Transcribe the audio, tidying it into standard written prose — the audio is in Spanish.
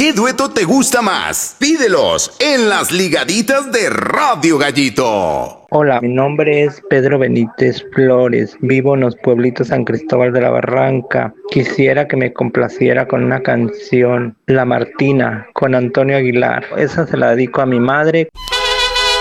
¿Qué dueto te gusta más? Pídelos en las ligaditas de Radio Gallito. Hola, mi nombre es Pedro Benítez Flores, vivo en los pueblitos San Cristóbal de la Barranca. Quisiera que me complaciera con una canción, La Martina, con Antonio Aguilar. Esa se la dedico a mi madre.